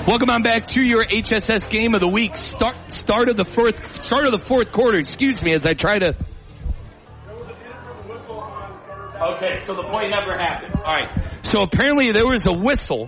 Welcome on back to your HSS game of the week. Start of the fourth quarter. Excuse me, as I try to. Okay, so the play never happened. All right. So apparently there was a whistle